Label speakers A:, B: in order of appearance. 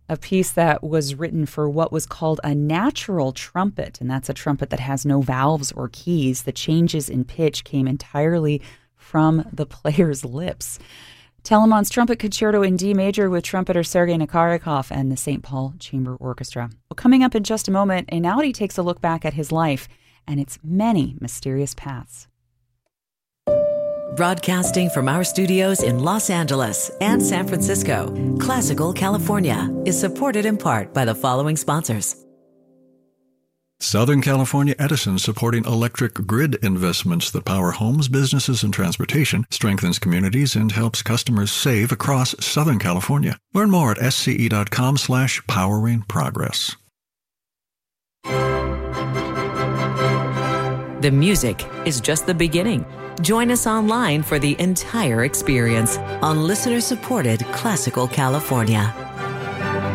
A: a piece that was written for what was called a natural trumpet, and that's a trumpet that has no valves or keys. The changes in pitch came entirely from the player's lips. Telemann's Trumpet Concerto in D major with trumpeter Sergei Nakarikov and the St. Paul Chamber Orchestra. Well, coming up in just a moment, Einaudi takes a look back at his life and its many mysterious paths.
B: Broadcasting from our studios in Los Angeles and San Francisco, Classical California is supported in part by the following sponsors.
C: Southern California Edison, supporting electric grid investments that power homes, businesses, and transportation, strengthens communities, and helps customers save across Southern California. Learn more at sce.com/poweringprogress.
B: The music is just the beginning. Join us online for the entire experience on listener-supported Classical California.